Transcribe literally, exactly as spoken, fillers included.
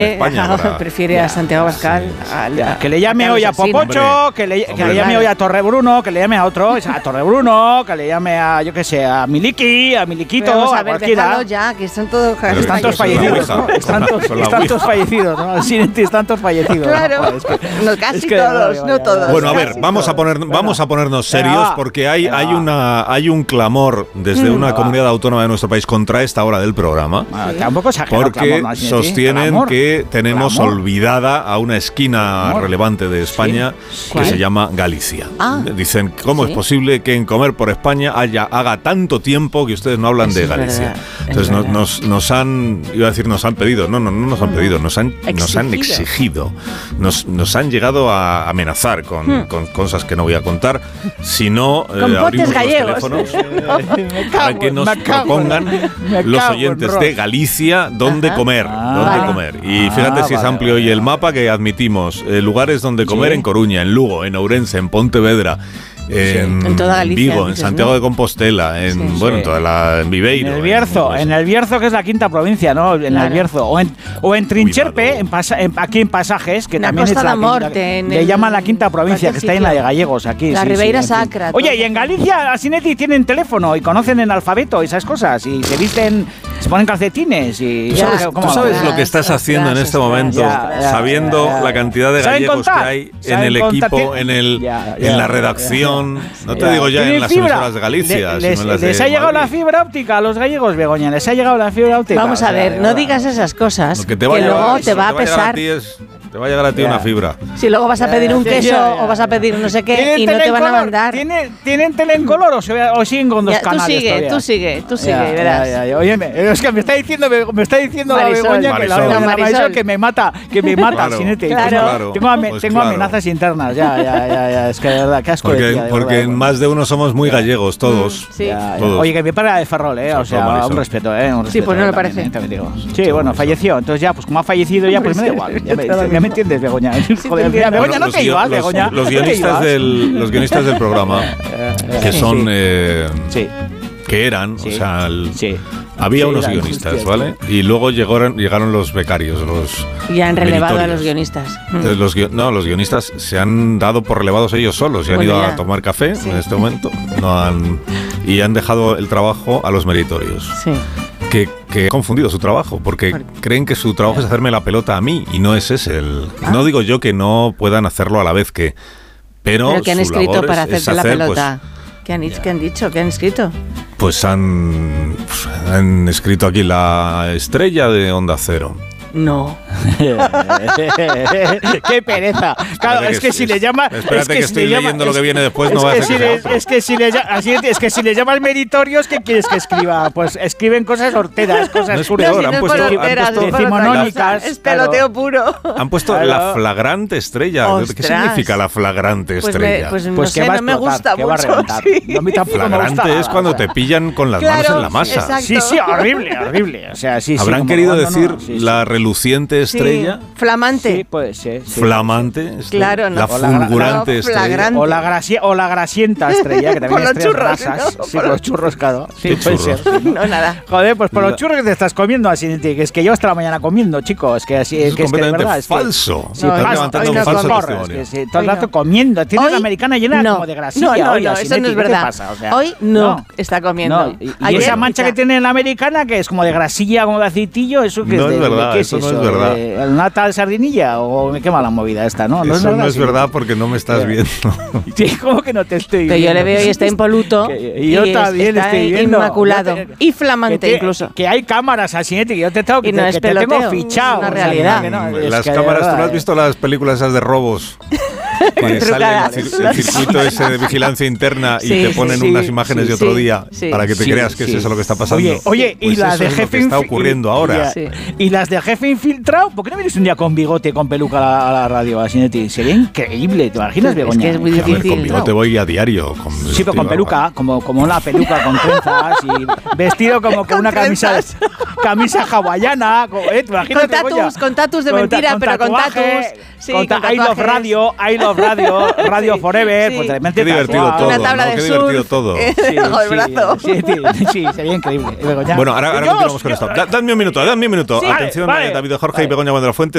España. Para... Prefiere a Santiago Abascal. Sí, a, sí. A, que le llame hoy a Popocho, que le, que le llame hoy a Torrebruno, que le llame a otro, a Torrebruno, que le llame a, yo qué sé, a Miliki, a Miliquito, vamos a, a ver, cualquiera. Ya, que están todos están todos fallecidos, ¿no? Están todos fallecidos, ¿no? Sí, están todos fallecidos. Claro, ¿no? Es que, no, casi es que, todos, no, no todos. Bueno, a ver, vamos a poner, vamos a ponernos serios porque hay, hay una, hay un clamor desde mm, una comunidad autónoma de nuestro país contra esta hora del programa. Ah, tampoco exagero, porque clamor, ¿no? sostienen clamor, que tenemos clamor. olvidada a una esquina clamor. relevante de España ¿Sí? que se llama Galicia. Ah, Dicen, ¿cómo ¿sí? es posible que en Comer por España haya, haga tanto tiempo que ustedes no hablan Eso de Galicia? Verdad, Entonces nos, nos, nos han, iba a decir nos han pedido, no, no, no nos han pedido, nos han, nos han exigido, nos, nos han llegado a amenazar con, hmm. con cosas que no voy a contar, si no eh, abrimos gallegos. los teléfonos para que nos propongan los oyentes de Galicia dónde Ajá. comer, ah, dónde vale. comer. Y fíjate ah, si es vale, amplio vale. hoy el mapa que admitimos, eh, lugares donde comer ¿Sí? en Coruña, en Lugo, en Ourense, en Pontevedra, en, sí, en toda Galicia, Vigo, en dices, Santiago ¿no? de Compostela, en sí, bueno, sí. en toda la en Viveiro, en el Bierzo, en, en el Bierzo que es la quinta provincia, ¿no? En claro. el Bierzo o en o en Trincherpe, en pasa, en, aquí en Pasajes, que Una también es la Morte, le llaman la quinta provincia, que está en la de gallegos aquí. La sí, Ribeira sí, Sacra. Oye, y en Galicia, Asinetti, tienen teléfono y conocen el alfabeto y esas cosas y se visten, se ponen calcetines y ¿Tú sabes, ¿cómo ¿tú sabes lo que estás haciendo en este momento, ya, ya, sabiendo ya, ya, la cantidad de gallegos contar? que hay en el equipo, en el ya, ya, en la redacción? Ya, ya, no te ya. digo ya en las fibra? emisoras de Galicia. Le, les sino las les de ha llegado Madrid. la fibra óptica a los gallegos, Begoña. Les ha llegado la fibra óptica. Vamos a ver, o sea, no digas esas cosas, lo que, te va que luego te va a pesar. Te va a llegar a ti yeah. una fibra. Si luego vas a pedir un queso yeah, yeah. o vas a pedir no sé qué y no te van a mandar. ¿Tienen, ¿tienen tele en color o, se, o siguen con dos ya, canales? Tú sigue, todavía? tú sigue, tú sigue, yeah, verás. Yeah, yeah. Oye, es que me está diciendo, me está diciendo Marisol, la Begoña Marisol. que la, No, la Marisol. Marisol que me mata, que me mata, claro, Sinete. Claro. Tengo, tengo, ame, pues tengo claro. amenazas internas, ya, ya, ya, ya. Es que de verdad, qué asco porque, de tía, de porque verdad, en más de uno somos muy gallegos, todos. Sí. Ya, ya. todos. Oye, que me para de Ferrol, eh. O sea, un respeto, eh. Un respeto, sí, pues no me parece. También, también sí, bueno, falleció. Entonces ya, pues como ha fallecido ya, pues me da igual. Ya me, ya me entiendes, Begoña. Joder, Begoña, no te ibas, Begoña. Los guionistas del, los guionistas del programa, que son, sí. Eh, sí. que eran, sí. o sea, el, sí. había sí, unos guionistas, sí, ¿vale? Sí. Y luego llegaron, llegaron los becarios, los y han relevado a los guionistas. Entonces, los, no, los guionistas se han dado por relevados ellos solos, se han bueno, ido ya. a tomar café sí. en este momento, no han y han dejado el trabajo a los meritorios. Sí. Que, que he confundido su trabajo, porque ¿Por? creen que su trabajo es hacerme la pelota a mí, y no es ese el... ¿Ah? No digo yo que no puedan hacerlo a la vez que... Pero, ¿Pero qué han su escrito labor para es, hacerse es hacer, la pelota? Pues, ¿Qué, han, ¿Qué han dicho? ¿Qué han escrito? Pues han, pues han escrito aquí la estrella de Onda Cero. No. Qué pereza. Claro, es que, que si le llama. Espérate es que, que si estoy llama, leyendo es, lo que viene después, no va a ser si que le, sea es que si le así es que si le llamas meritorios, ¿qué quieres que escriba? Pues escriben cosas horteras, cosas no es curiosas. peor, no, si han no puesto, horteras, han puesto decimonónicas. Es peloteo puro. Han puesto claro. la flagrante estrella. Ostras. ¿Qué significa la flagrante estrella? Pues, me, pues, pues no sé, que va a no explotar, me gusta mucho. Sí. No, a mí tampoco flagrante me gusta nada, es cuando o sea. te pillan con las claro, manos en la masa. Exacto. Sí, sí, horrible, horrible. O sea, sí, ¿Habrán sí, querido como, decir no, no, sí, la reluciente estrella? Sí. Flamante. Sí, puede ser. Sí. Flamante. Claro, no. La fulgurante la, estrella. O la, gracia, o la grasienta estrella, que también por los churros, grasas. ¿no? Sí, por los churros, claro. Sí, puede ser. Sí, ¿no? no, nada. Joder, pues por los churros que te estás comiendo así, que es que yo hasta la mañana comiendo, chicos. Es que así es, es que es que de verdad. Es que, falso. Sí, no, estás levantando un no falso porros, testimonio. es que, sí, todo el rato comiendo. Tienes hoy, la americana llena no, como de grasilla. No, no, hoy, no, eso no es verdad. Pasa? O sea, hoy no, no está comiendo. No. Y, y esa mancha que tiene en la americana, que es como de grasilla, como de aceitillo, eso que no es de, es verdad, de, ¿qué es eso eso? no es verdad. ¿De ¿Una tal sardinilla o me quema la movida esta? No, no eso es verdad. no es sí. verdad porque no me estás viendo. Sí, ¿cómo que no te estoy viendo? Que yo le veo y está impoluto. Que, y yo y también está estoy viendo. Inmaculado. Te, y flamante que te, incluso. Que hay cámaras así, que yo te tengo, que, no te, es que te tengo fichado. Es una realidad. O sea, no, es las que cámaras, verdad, ¿tú no has visto las películas esas de robos? Que sale el, cir el circuito ese de vigilancia interna y sí, te ponen sí, unas imágenes sí, de otro día sí, para que te sí, creas que sí. es eso lo que está pasando. Oye, oye pues y las de es jefe lo que está ocurriendo y, ahora. Y, y las de jefe infiltrado, ¿por qué no vienes un día con bigote, con peluca a la, a la radio? Asinetti? Sería increíble, ¿te imaginas, Begoña? Es que es muy difícil. A ver, con bigote voy a diario. Con sí, pero con peluca, como, como una peluca con trenzas y vestido como con una camisa camisa hawaiana. ¿Eh? ¿Te imaginas, con tatus, con tatus de con mentira, con pero tatuaje, con tatus. Sí, con con I Love Radio, I Love Radio, Radio sí, Forever. Sí. Pues de qué divertido tatuado. todo, una tabla ¿no? de Qué surf, divertido todo. Eh, sí, bajo el brazo. Sí, sí, sí, sería increíble. Bueno, ahora, ahora continuamos con esto. Da, dadme un minuto, dadme un minuto. Sí, Atención, vale, David Jorge vale. y Begoña Buendrá Fuente.